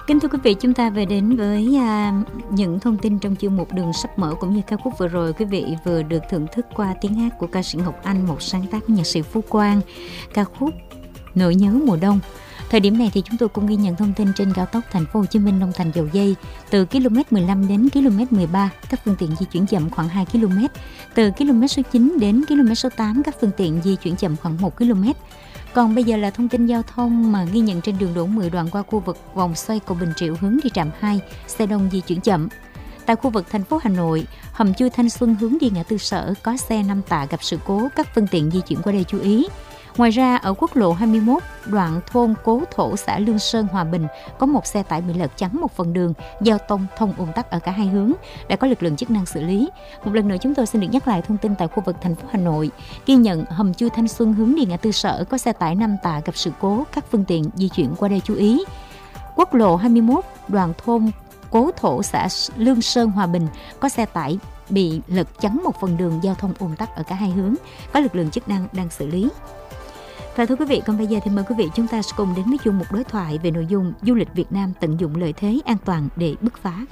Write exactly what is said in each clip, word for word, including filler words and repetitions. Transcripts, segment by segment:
Kính thưa quý vị, chúng ta về đến với à, những thông tin trong chương mục Đường sắp mở cũng như ca khúc vừa rồi. Quý vị vừa được thưởng thức qua tiếng hát của ca sĩ Ngọc Anh, một sáng tác của nhạc sĩ Phú Quang, ca khúc Nỗi nhớ mùa đông. Thời điểm này thì chúng tôi cũng ghi nhận thông tin trên cao tốc Thành phố Hồ Chí Minh Long Thành Dầu Giây, từ km mười lăm đến km mười ba các phương tiện di chuyển chậm khoảng hai ki lô mét, từ km số chín đến km số tám các phương tiện di chuyển chậm khoảng một ki lô mét. Còn bây giờ là thông tin giao thông mà ghi nhận trên đường Đỗ mười đoạn qua khu vực vòng xoay cầu Bình Triệu hướng đi trạm hai, xe đông di chuyển chậm. Tại khu vực thành phố Hà Nội, hầm chui Thanh Xuân hướng đi ngã tư Sở có xe năm tạ gặp sự cố, các phương tiện di chuyển qua đây chú ý. Ngoài ra, ở quốc lộ hai mươi mốt, đoạn thôn Cố Thổ, xã Lương Sơn, Hòa Bình, có một xe tải bị lật chắn một phần đường, giao thông thông ùn tắc ở cả hai hướng, đã có lực lượng chức năng xử lý. Một lần nữa chúng tôi xin được nhắc lại thông tin tại khu vực thành phố Hà Nội, ghi nhận hầm chui Thanh Xuân hướng đi ngã tư Sở có xe tải năm tạ gặp sự cố, các phương tiện di chuyển qua đây chú ý. Quốc lộ hai mươi mốt, đoạn thôn Cố Thổ, xã Lương Sơn, Hòa Bình, có xe tải bị lật chắn một phần đường, giao thông ùn tắc ở cả hai hướng, có lực lượng chức năng đang xử lý. Và thưa quý vị, còn bây giờ thì mời quý vị chúng ta sẽ cùng đến với chung một đối thoại về nội dung du lịch Việt Nam tận dụng lợi thế an toàn để bứt phá.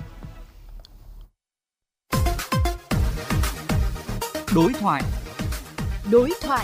Đối thoại. Đối thoại.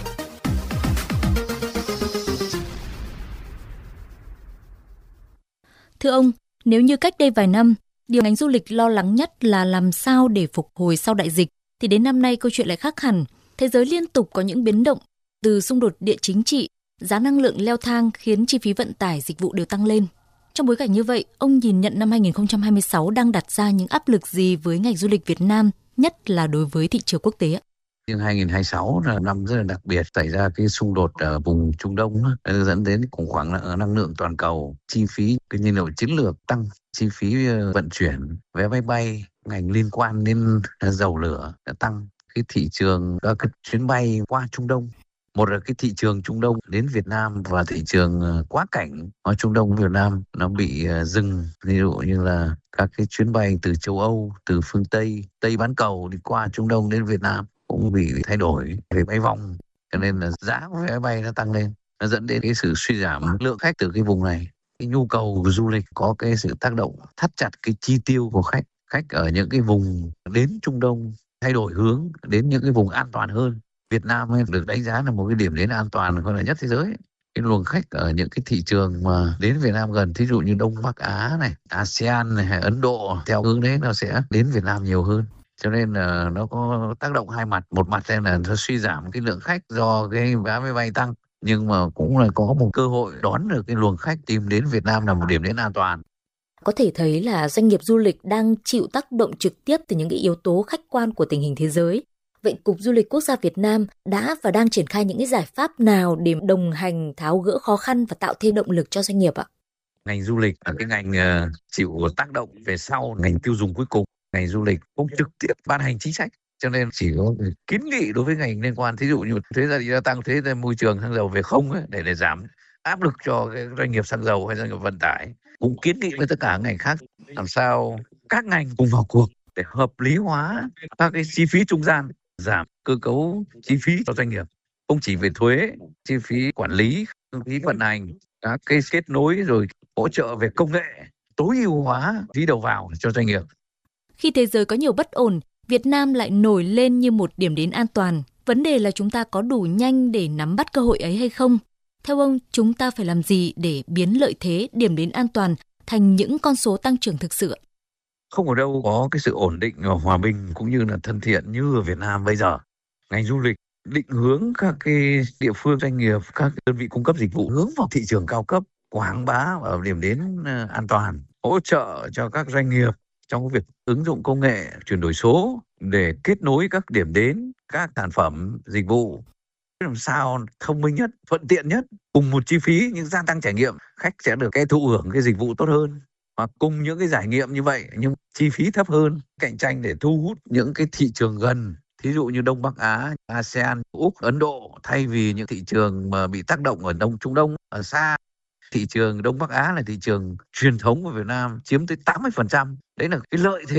Thưa ông, nếu như cách đây vài năm, điều ngành du lịch lo lắng nhất là làm sao để phục hồi sau đại dịch, thì đến năm nay câu chuyện lại khác hẳn. Thế giới liên tục có những biến động, từ xung đột địa chính trị, giá năng lượng leo thang khiến chi phí vận tải dịch vụ đều tăng lên. Trong bối cảnh như vậy, ông nhìn nhận năm hai không hai sáu đang đặt ra những áp lực gì với ngành du lịch Việt Nam, nhất là đối với thị trường quốc tế? Nhưng hai không hai sáu là năm rất là đặc biệt, xảy ra cái xung đột ở vùng Trung Đông dẫn đến khủng hoảng năng lượng toàn cầu, chi phí cái nhiên liệu chiến lược tăng, chi phí vận chuyển, vé máy bay, ngành liên quan đến dầu lửa đã tăng. Cái thị trường các cái chuyến bay qua Trung Đông, một là cái thị trường Trung Đông đến Việt Nam và thị trường quá cảnh ở Trung Đông Việt Nam nó bị dừng, ví dụ như là các cái chuyến bay từ châu Âu, từ phương Tây, Tây bán cầu đi qua Trung Đông đến Việt Nam cũng bị thay đổi về bay vòng, cho nên là giá của vé máy bay nó tăng lên, nó dẫn đến cái sự suy giảm lượng khách từ cái vùng này. Cái nhu cầu của du lịch có cái sự tác động thắt chặt cái chi tiêu của khách, khách ở những cái vùng đến Trung Đông thay đổi hướng đến những cái vùng an toàn hơn. Việt Nam ấy được đánh giá là một cái điểm đến an toàn còn là nhất thế giới. Cái luồng khách ở những cái thị trường mà đến Việt Nam gần, thí dụ như Đông Bắc Á này, a sê an này, hay Ấn Độ, theo hướng đấy nó sẽ đến Việt Nam nhiều hơn. Cho nên là nó có tác động hai mặt. Một mặt là nó suy giảm cái lượng khách do cái vé máy bay tăng, nhưng mà cũng là có một cơ hội đón được cái luồng khách tìm đến Việt Nam là một điểm đến an toàn. Có thể thấy là doanh nghiệp du lịch đang chịu tác động trực tiếp từ những cái yếu tố khách quan của tình hình thế giới. Vậy Cục Du lịch Quốc gia Việt Nam đã và đang triển khai những cái giải pháp nào để đồng hành tháo gỡ khó khăn và tạo thêm động lực cho doanh nghiệp ạ? Ngành du lịch là cái ngành uh, chịu tác động về sau ngành tiêu dùng cuối cùng. Ngành du lịch không trực tiếp ban hành chính sách, cho nên chỉ có kiến nghị đối với ngành liên quan, thí dụ như thuế giá trị gia tăng, thuế môi trường xăng dầu về không ấy, để để giảm áp lực cho cái doanh nghiệp xăng dầu hay doanh nghiệp vận tải. Cũng kiến nghị với tất cả ngành khác làm sao các ngành cùng vào cuộc để hợp lý hóa các cái chi phí trung gian, giảm cơ cấu chi phí cho doanh nghiệp, không chỉ về thuế, chi phí quản lý, chi phí vận hành, các cái kết nối rồi hỗ trợ về công nghệ, tối ưu hóa phí đầu vào cho doanh nghiệp. Khi thế giới có nhiều bất ổn, Việt Nam lại nổi lên như một điểm đến an toàn. Vấn đề là chúng ta có đủ nhanh để nắm bắt cơ hội ấy hay không? Theo ông, chúng ta phải làm gì để biến lợi thế điểm đến an toàn thành những con số tăng trưởng thực sự? Không ở đâu có cái sự ổn định và hòa bình cũng như là thân thiện như ở Việt Nam bây giờ. Ngành du lịch định hướng các cái địa phương, doanh nghiệp, các đơn vị cung cấp dịch vụ hướng vào thị trường cao cấp, quảng bá ở điểm đến an toàn, hỗ trợ cho các doanh nghiệp trong việc ứng dụng công nghệ, chuyển đổi số để kết nối các điểm đến, các sản phẩm, dịch vụ làm sao thông minh nhất, thuận tiện nhất, cùng một chi phí nhưng gia tăng trải nghiệm, khách sẽ được cái thụ hưởng cái dịch vụ tốt hơn. Hoặc cùng những cái trải nghiệm như vậy nhưng chi phí thấp hơn, cạnh tranh để thu hút những cái thị trường gần, thí dụ như Đông Bắc Á, a sê an, Úc, Ấn Độ, thay vì những thị trường mà bị tác động ở Đông Trung Đông, ở xa. Thị trường Đông Bắc Á là thị trường truyền thống của Việt Nam chiếm tới tám mươi phần trăm. Đấy là cái lợi thế